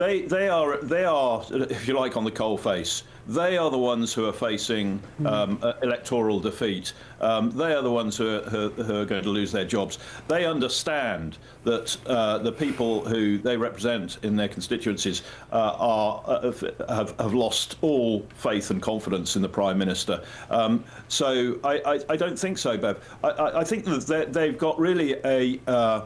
They are, if you like, on the coalface. They are the ones who are facing electoral defeat. They are the ones who are going to lose their jobs. They understand that the people who they represent in their constituencies have lost all faith and confidence in the Prime Minister. So I don't think so, Bev. I think that they've got really a...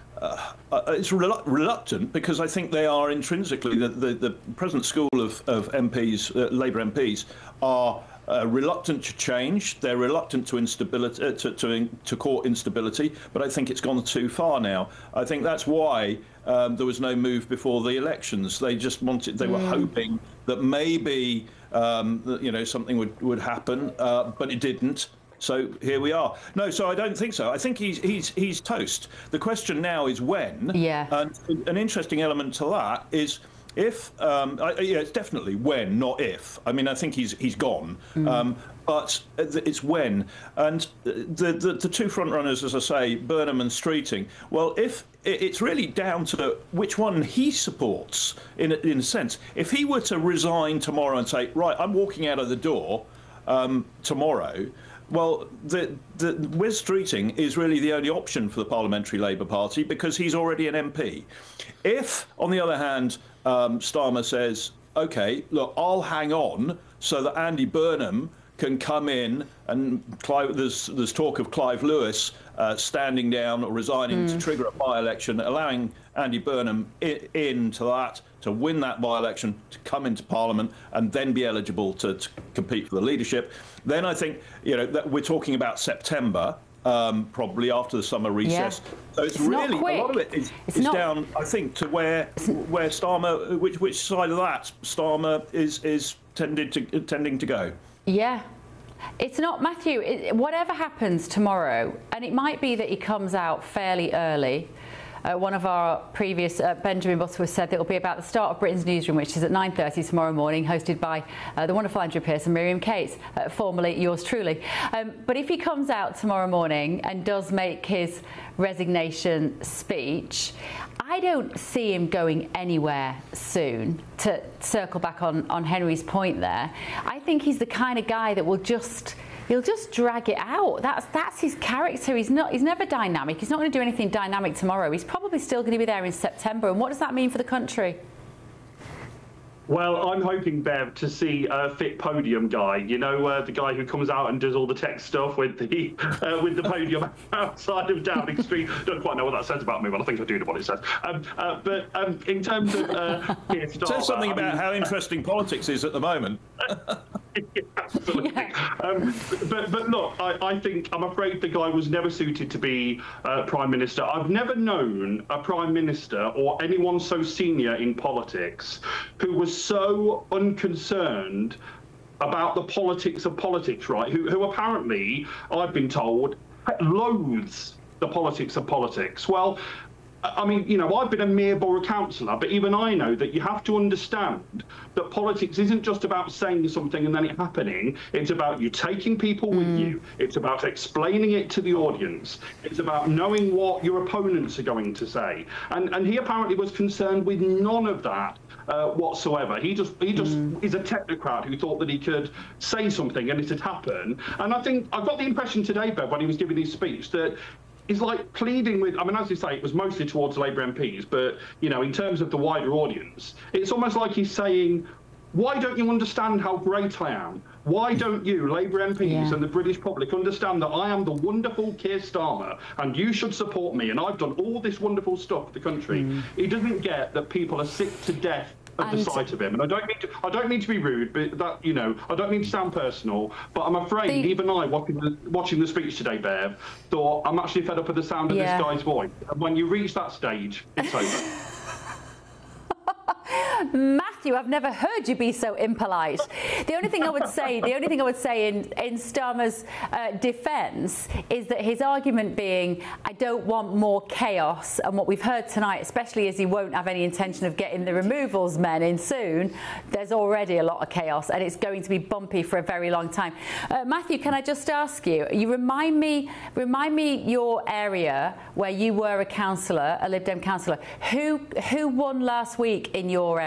it's reluctant because I think they are intrinsically the present school of MPs, Labour MPs, are reluctant to change. They're reluctant to instability, to court instability. But I think it's gone too far now. I think that's why there was no move before the elections. They just wanted. They were hoping that maybe something would happen, but it didn't. So here we are. No, so I don't think so. I think he's toast. The question now is when. Yeah. And an interesting element to that is if. It's definitely when, not if. I mean, I think he's gone. But it's when. And the two front runners, as I say, Burnham and Streeting. Well, if it's really down to which one he supports, in a sense. If he were to resign tomorrow and say, right, I'm walking out of the door tomorrow. Well, Wes Streeting is really the only option for the Parliamentary Labour Party because he's already an MP. If, on the other hand, Starmer says, OK, look, I'll hang on so that Andy Burnham can come in, and there's talk of Clive Lewis standing down or resigning to trigger a by-election, allowing Andy Burnham into that, to win that by-election, to come into Parliament and then be eligible to compete for the leadership. Then I think, that we're talking about September, probably after the summer recess. Yeah. So it's really, a lot of it is down, I think, to where Starmer, which side of that Starmer is tending to go. Yeah. It's not, Matthew, whatever happens tomorrow, and it might be that he comes out fairly early. One of our previous, Benjamin Butterworth, said that it will be about the start of Britain's Newsroom, which is at 9:30 tomorrow morning, hosted by the wonderful Andrew Pearce and Miriam Cates, formerly yours truly. But if he comes out tomorrow morning and does make his resignation speech, I don't see him going anywhere soon. To circle back on Henry's point there, I think he's the kind of guy that will he'll just drag it out. That's his character. He's never dynamic. He's not going to do anything dynamic tomorrow. He's probably still going to be there in September. And what does that mean for the country? Well, I'm hoping, Bev, to see a fit podium guy. The guy who comes out and does all the tech stuff with the podium outside of Downing Street. Don't quite know what that says about me, but I think I do know what it says. But in terms of Keir Starmer, says something about how interesting politics is at the moment. Absolutely. Yeah. But look, I think, I'm afraid the guy was never suited to be Prime Minister. I've never known a Prime Minister or anyone so senior in politics who was so unconcerned about the politics of politics, right? Who apparently, I've been told, loathes the politics of politics. Well, I mean, I've been a mere borough councillor, but even I know that you have to understand that politics isn't just about saying something and then it happening. It's about you taking people with you. It's about explaining it to the audience. It's about knowing what your opponents are going to say. And he apparently was concerned with none of that whatsoever. He just is a technocrat who thought that he could say something and it had happened. And I think I got the impression today, Bev, when he was giving his speech, that he's like pleading with, I mean, as you say, it was mostly towards Labour MPs, but, in terms of the wider audience, it's almost like he's saying, why don't you understand how great I am? Why don't you, Labour MPs and the British public, understand that I am the wonderful Keir Starmer and you should support me and I've done all this wonderful stuff for the country? He doesn't get that people are sick to death of the sight of him, and I don't mean to be rude, but that I don't mean to sound personal, but I'm afraid even I, watching the speech today, Bev, thought I'm actually fed up with the sound of this guy's voice. And when you reach that stage, it's over. Matthew, I've never heard you be so impolite. The only thing I would say, in Starmer's defence is that his argument being, I don't want more chaos, and what we've heard tonight, especially as he won't have any intention of getting the removals men in soon, there's already a lot of chaos, and it's going to be bumpy for a very long time. Matthew, can I just ask you? You remind me your area where you were a councillor, a Lib Dem councillor. Who won last week in your area?